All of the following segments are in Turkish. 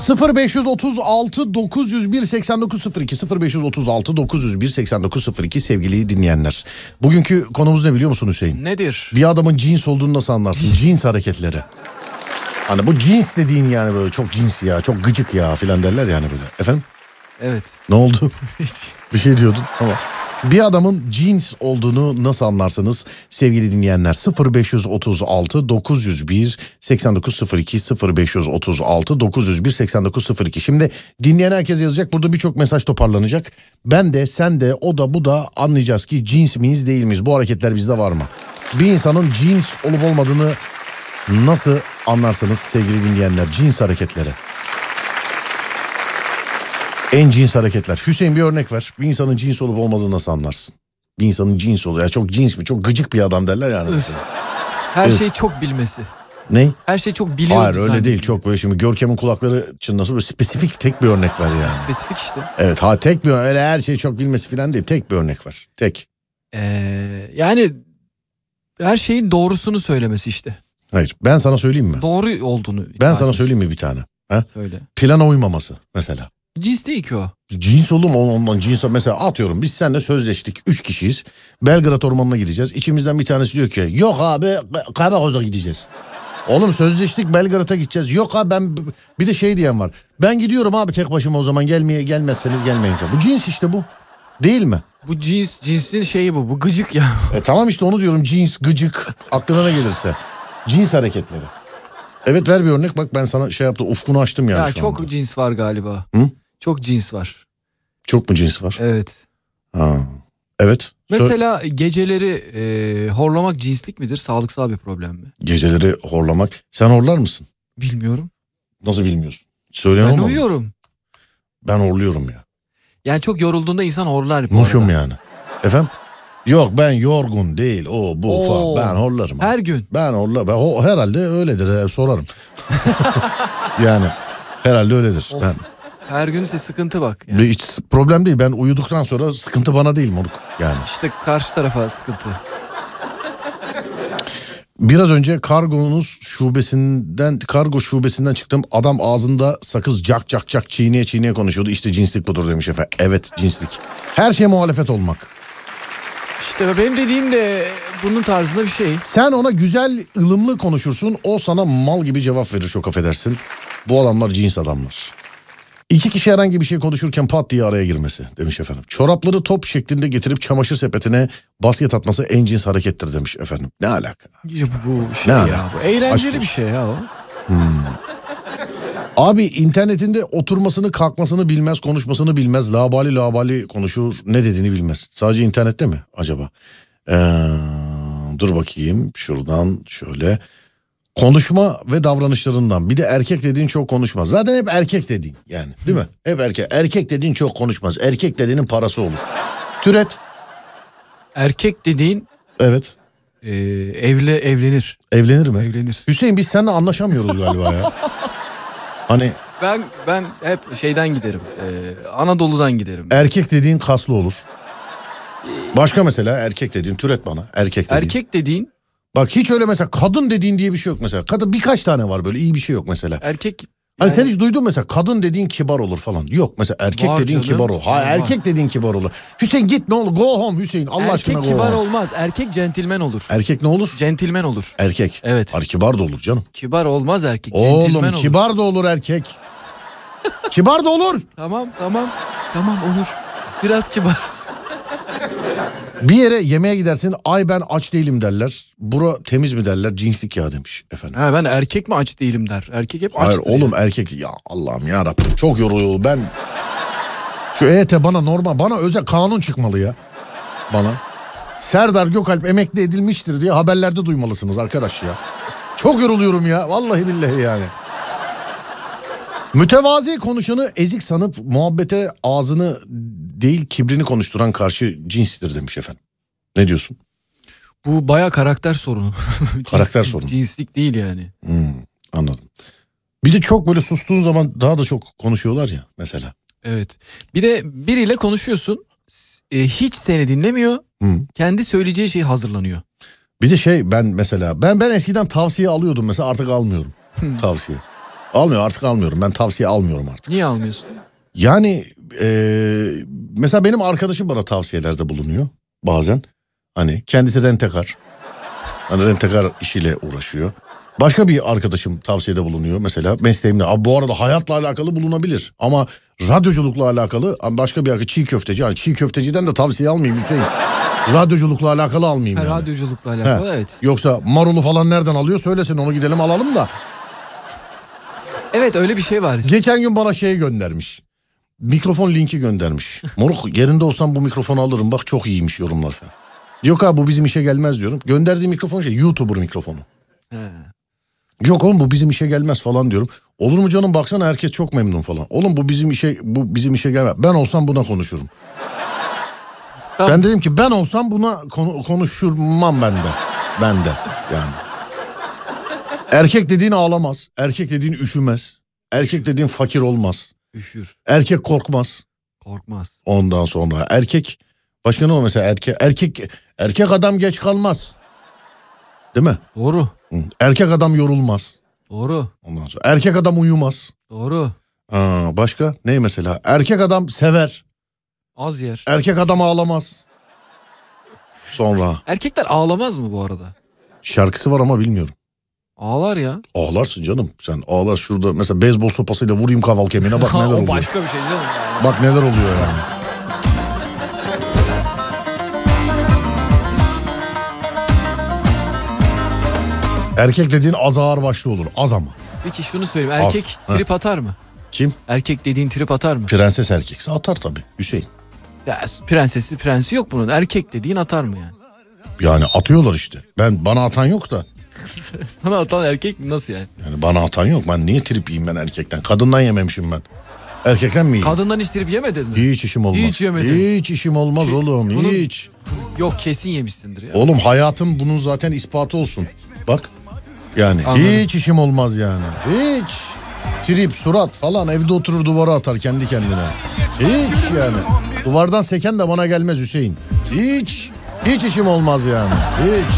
0536 901 8902 0536 901 8902 sevgili dinleyenler. Bugünkü konumuz ne biliyor musun Hüseyin? Nedir? Bir adamın cins olduğunu nasıl anlarsın? Cins hareketleri. Hani bu cins dediğin yani böyle çok cins ya, çok gıcık ya filan derler yani böyle. Efendim? Evet. Ne oldu? Bir şey diyordun ama. Bir adamın cins olduğunu nasıl anlarsınız sevgili dinleyenler? 0536 901 8902 0536 901 8902. Şimdi dinleyen herkes yazacak, burada birçok mesaj toparlanacak. Ben de, sen de, o da, bu da anlayacağız ki cins miyiz değil miyiz? Bu hareketler bizde var mı? Bir insanın cins olup olmadığını nasıl anlarsınız sevgili dinleyenler? Cins hareketleri. En cins hareketler. Hüseyin bir örnek ver. Bir insanın cins olup olmadığını nasıl anlarsın? Bir insanın cins oluyor. Ya çok cins mi? Çok gıcık bir adam derler yani. Her şey çok bilmesi. Ne? Her şey çok biliyor. Hayır öyle değil. Çok böyle şimdi Görkem'in kulakları çınlasın. Böyle spesifik tek bir örnek ver yani. Spesifik işte. Evet tek bir öyle her şey çok bilmesi falan değil. Tek bir örnek ver. Tek. Yani her şeyin doğrusunu söylemesi işte. Hayır ben sana söyleyeyim mi? Doğru olduğunu. Ben sana söyleyeyim mi bir tane? Ha? Öyle. Plana uymaması mesela. Cins değil ki o. Cins olur mu? Ondan cins mesela atıyorum biz seninle sözleştik 3 kişiyiz. Belgrad Ormanı'na gideceğiz. İçimizden bir tanesi diyor ki yok abi Kaymakoz'a gideceğiz. Oğlum sözleştik Belgrad'a gideceğiz. Yok abi ben bir de şey diyen var. Ben gidiyorum abi tek başıma o zaman gelmezseniz gelmeyin. Bu cins işte bu. Değil mi? Bu cinsin şeyi bu. Bu gıcık ya. Tamam işte onu diyorum cins gıcık aklına ne gelirse. Cins hareketleri. Evet ver bir örnek bak ben sana şey yaptım ufkunu açtım yani Ya şu çok anda. cins var galiba. Hı? Çok cins var. Çok mu cins var? Evet. Ha. Evet. Mesela geceleri horlamak cinslik midir? Sağlıksal bir problem mi? Geceleri horlamak. Sen horlar mısın? Bilmiyorum. Nasıl bilmiyorsun? Söyleyen Ben olmadı. uyuyorum. Ben horluyorum ya. Yani çok yorulduğunda insan horlar. Muşum yani. Efendim? Yok ben yorgun değil o bu Oo. falan ben horlarım. Her gün. Ben horlarım. Herhalde öyledir sorarım. Yani herhalde öyledir. Of. Ben, Her gün ise sıkıntı bak. Yani. hiç problem değil ben uyuduktan sonra sıkıntı bana değil moruk yani. İşte karşı tarafa sıkıntı. Biraz önce kargo şubesinden çıktım. Adam ağzında sakız cak çiğneye konuşuyordu. İşte cinslik budur demiş efendim. Evet cinslik. Her şeye muhalefet olmak. İşte benim dediğim de bunun tarzında bir şey. Sen ona güzel, ılımlı konuşursun. O sana mal gibi cevap verir çok affedersin. Bu adamlar cins adamlar. İki kişi herhangi bir şey konuşurken pat diye araya girmesi demiş efendim. Çorapları top şeklinde getirip çamaşır sepetine basket atması en cins harekettir demiş efendim. Ne alaka? Ya bu şey Ne ya. alaka? Bu eğlenceli Aşk bir şey ya o. Abi internetinde oturmasını kalkmasını bilmez, konuşmasını bilmez. Labali konuşur, ne dediğini bilmez. Sadece internette mi acaba? Dur bakayım şuradan şöyle. Konuşma ve davranışlarından. Bir de erkek dediğin çok konuşmaz. Zaten hep erkek dediğin yani değil mi? Hep erkek. Erkek dediğin çok konuşmaz. Erkek dediğinin parası olur. Türet. Erkek dediğin Evet. evlenir. Evlenir mi? Evlenir. Hüseyin biz seninle anlaşamıyoruz galiba ya. Hani Ben hep şeyden giderim. Anadolu'dan giderim. erkek dediğin kaslı olur. Başka mesela erkek dediğin türet bana. Erkek dediğin. Erkek dediğin Bak hiç öyle mesela kadın dediğin diye bir şey yok mesela. Kadın birkaç tane var böyle iyi bir şey yok mesela. erkek Hani yani, sen hiç duydun mesela kadın dediğin kibar olur falan. Yok mesela erkek Var dediğin canım. kibar olur. Ha Var. erkek dediğin kibar olur. Hüseyin git ne olur go home Hüseyin Allah aşkına erkek go kibar home. olmaz. Erkek centilmen olur. Erkek ne olur? Centilmen olur. Erkek. Evet. Kibar da olur canım. Kibar olmaz erkek. Centilmen Oğlum olur. kibar da olur erkek. Kibar da olur. Tamam olur. Biraz kibar. Bir yere yemeğe gidersin ay ben aç değilim derler. Bura temiz mi derler cinslik ya demiş efendim. Ha, ben erkek mi aç değilim der. Erkek hep Hayır açtır. oğlum erkek ya Allah'ım ya Rabbim çok yoruluyor ben. Şu EYT bana normal bana özel kanun çıkmalı ya. Bana. Serdar Gökalp emekli edilmiştir diye haberlerde duymalısınız arkadaş ya. Çok yoruluyorum ya vallahi billahi yani. Mütevazi konuşanı ezik sanıp muhabbete ağzını değil kibrini konuşturan karşı cinstir demiş efendim. Ne diyorsun? Bu baya karakter sorunu. Karakter sorunu. Cinslik değil yani. Anladım. Bir de çok böyle sustuğun zaman daha da çok konuşuyorlar ya mesela. Evet. Bir de biriyle konuşuyorsun. Hiç seni dinlemiyor. Kendi söyleyeceği şeyi hazırlanıyor. Bir de şey ben mesela ben eskiden tavsiye alıyordum mesela artık almıyorum tavsiye. Almıyor, artık almıyorum. Ben tavsiye almıyorum artık. Niye almıyorsun? Yani mesela benim arkadaşım bana tavsiyelerde bulunuyor bazen. Hani kendisi rentekar. Hani rentekar işiyle uğraşıyor. Başka bir arkadaşım tavsiyede bulunuyor mesela mesleğimle. Abi bu arada hayatla alakalı bulunabilir. Ama radyoculukla alakalı başka bir çiğ köfteci. Yani çiğ köfteciden de tavsiye almayayım Hüseyin. Radyoculukla alakalı almayayım yani. Radyoculukla alakalı evet. Yoksa marulu falan nereden alıyor söylesin, onu gidelim alalım da. Evet, öyle bir şey var. Geçen gün bana şey göndermiş. Mikrofon linki göndermiş. Moruk yerinde olsam bu mikrofonu alırım, bak çok iyiymiş yorumlar falan. Yok abi bu bizim işe gelmez diyorum. Gönderdiği mikrofon YouTuber mikrofonu. He. Yok oğlum bu bizim işe gelmez falan diyorum. Olur mu canım, baksana herkes çok memnun falan. Oğlum bu bizim işe gelmez. Ben olsam buna konuşurum. Tamam. Ben dedim ki ben olsam buna konuşurmam ben de yani. Erkek dediğin ağlamaz. Erkek dediğin üşümez. Erkek dediğin fakir olmaz. Üşür. Erkek korkmaz. Korkmaz. Ondan sonra erkek, başka ne o mesela, erkek adam geç kalmaz. Değil mi? Doğru. Erkek adam yorulmaz. Doğru. Ondan sonra erkek adam uyumaz. Doğru. Başka ne mesela? Erkek adam sever. Az yer. Erkek adam ağlamaz. Sonra. Erkekler ağlamaz mı bu arada? Şarkısı var ama bilmiyorum. Ağlar ya. Ağlarsın canım. Sen ağlar şurada mesela beyzbol sopasıyla vurayım kaval kemiğine, bak neler oluyor. O başka bir şey canım. Bak neler oluyor yani. Erkek dediğin az ağır başlı olur. Az ama. Peki şunu söyleyeyim. Erkek trip atar mı? Kim? Erkek dediğin trip atar mı? Prenses erkekse atar tabii Hüseyin. Ya prensi yok bunun. Erkek dediğin atar mı yani? Yani atıyorlar işte. Bana atan yok da. Sana atan erkek nasıl yani? Yani bana atan yok. Ben niye trip yiyeyim ben erkekten? Kadından yememişim ben. Erkekten mi yiyeyim? Kadından hiç trip yemedin mi? Hiç işim olmaz. Hiç yemedin. Hiç işim olmaz oğlum. Hiç. Yok kesin yemişsindir ya. Oğlum hayatım bunun zaten ispatı olsun. Bak. Yani anladım. Hiç işim olmaz yani. Hiç. Trip, surat falan evde oturur duvara atar kendi kendine. Hiç yani. Duvardan seken de bana gelmez Hüseyin. Hiç. Hiç işim olmaz yani. Hiç.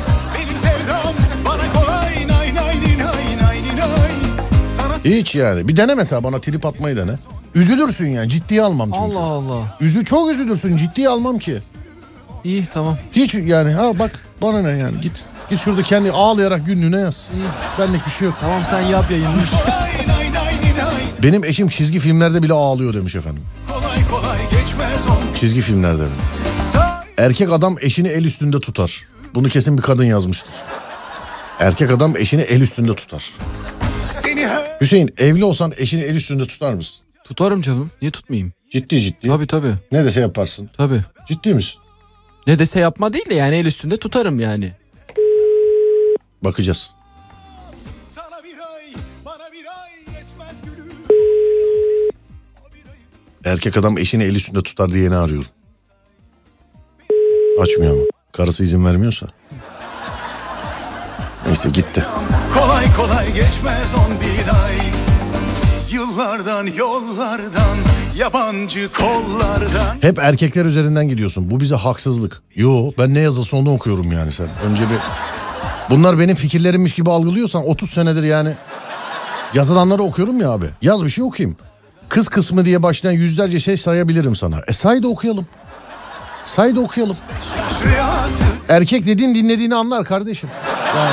Hiç yani. Bir dene mesela, bana trip atmayı dene. Üzülürsün yani, ciddiye almam çünkü. Allah Allah. Çok üzülürsün, ciddiye almam ki. İyi tamam. Hiç yani bak bana ne yani, git şurada kendi ağlayarak günlüğüne yaz. Benlik bir şey yok. Tamam sen yap yayını. Benim eşim çizgi filmlerde bile ağlıyor demiş efendim. Çizgi filmlerde mi? Erkek adam eşini el üstünde tutar. Bunu kesin bir kadın yazmıştır. Erkek adam eşini el üstünde tutar. Hüseyin, evli olsan eşini el üstünde tutar mısın? Tutarım canım. Niye tutmayayım? Ciddi. Tabii. Ne dese yaparsın. Tabii. Ciddi misin? Ne dese yapma değil de yani el üstünde tutarım yani. Bakacağız. Erkek adam eşini el üstünde tutar diyeni arıyorum. Açmıyor mu? Karısı izin vermiyorsa. Neyse gitti. Kolay geçmez 11 ay. Yıllardan yollardan yabancı kollardan. Hep erkekler üzerinden gidiyorsun. Bu bize haksızlık. Yo, ben ne yazılsa onu okuyorum yani sen. Önce bir... Bunlar benim fikirlerimmiş gibi algılıyorsan 30 senedir yani yazılanları okuyorum ya abi. Yaz bir şey okuyayım. Kız kısmı diye başlayan yüzlerce şey sayabilirim sana. Say da okuyalım. Erkek dediğin dinlediğini anlar kardeşim. Yani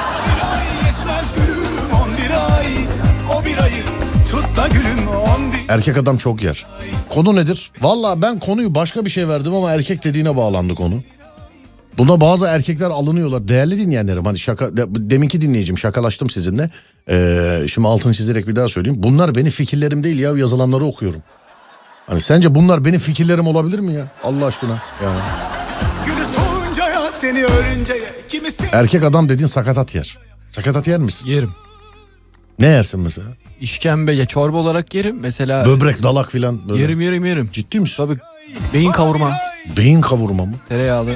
erkek adam çok yer. Konu nedir? Vallahi ben konuyu başka bir şey verdim ama erkek dediğine bağlandı konu. Buna bazı erkekler alınıyorlar. Değerli dinleyenlerim, hani deminki dinleyicim, şakalaştım sizinle. Şimdi altını çizerek bir daha söyleyeyim. Bunlar benim fikirlerim değil ya, yazılanları okuyorum. Hani sence bunlar benim fikirlerim olabilir mi ya? Allah aşkına yani. Seni erkek adam dediğin sakatat yer. Sakatat yer misin? Yerim. Ne yersin mesela? İşkembe ya, çorba olarak yerim. Mesela böbrek, dalak filan. Böyle. Yerim. Ciddi misin? Tabii. Beyin kavurma. Beyin kavurma mı? Tereyağlı.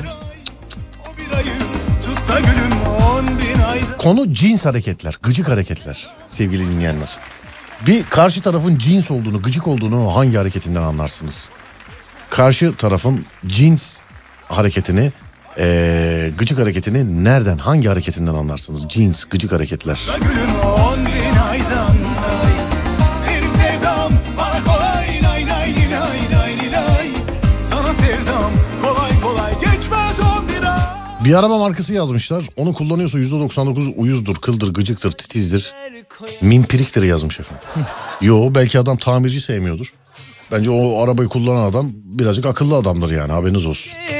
Konu cins hareketler, gıcık hareketler sevgili dinleyenler. Bir karşı tarafın cins olduğunu, gıcık olduğunu hangi hareketinden anlarsınız? Karşı tarafın cins hareketini, gıcık hareketini nereden, hangi hareketinden anlarsınız? Cins, gıcık hareketler. Bir araba markası yazmışlar. Onu kullanıyorsa %99 uyuzdur, kıldır, gıcıktır, titizdir, mimpiriktir yazmış efendim. Yo, belki adam tamirci sevmiyordur. Bence o arabayı kullanan adam birazcık akıllı adamdır yani, haberiniz olsun.